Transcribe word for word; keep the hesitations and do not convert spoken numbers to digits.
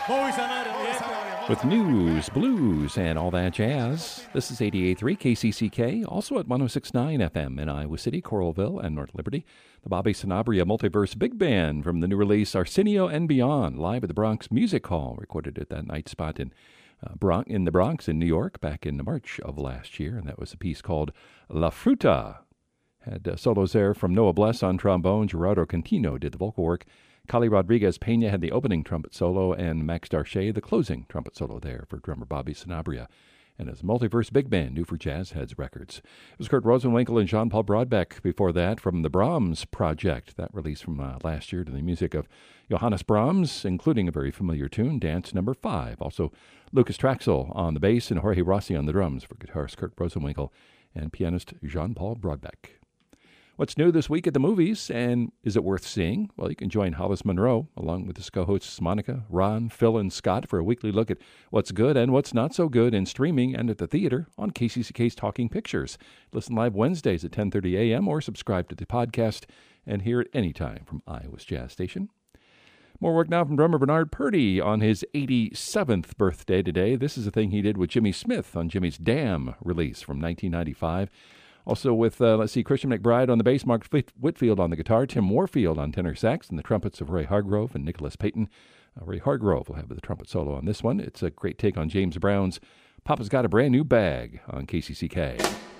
With news, blues, and all that jazz. This is eighty-eight point three K C C K, also at one oh six point nine F M in Iowa City, Coralville, and North Liberty. The Bobby Sanabria Multiverse Big Band from the new release Arsenio and Beyond, live at the Bronx Music Hall, recorded at that night spot in uh, Bron- in the Bronx in New York back in March of last year, and that was a piece called La Fruta. Had uh, solos there from Noah Bless on trombone, Gerardo Cantino did the vocal work, Cali Rodriguez Pena had the opening trumpet solo, and Max Darche the closing trumpet solo there for drummer Bobby Sanabria. And as Multiverse Big Band, new for Jazz Heads Records. It was Kurt Rosenwinkel and Jean-Paul Brodbeck before that from the Brahms Project, that release from uh, last year to the music of Johannes Brahms, including a very familiar tune, Dance Number Five. Also, Lucas Traxel on the bass and Jorge Rossi on the drums for guitarist Kurt Rosenwinkel and pianist Jean-Paul Brodbeck. What's new this week at the movies, and is it worth seeing? Well, you can join Hollis Monroe, along with his co-hosts Monica, Ron, Phil, and Scott for a weekly look at what's good and what's not so good in streaming and at the theater on K C C K's Talking Pictures. Listen live Wednesdays at ten thirty a.m. or subscribe to the podcast and hear it anytime from Iowa's Jazz Station. More work now from drummer Bernard Purdie on his eighty-seventh birthday today. This is a thing he did with Jimmy Smith on Jimmy's Damn release from nineteen ninety-five. Also with, uh, let's see, Christian McBride on the bass, Mark Whitfield on the guitar, Tim Warfield on tenor sax, and the trumpets of Ray Hargrove and Nicholas Payton. Uh, Ray Hargrove will have the trumpet solo on this one. It's a great take on James Brown's Papa's Got a Brand New Bag on K C C K.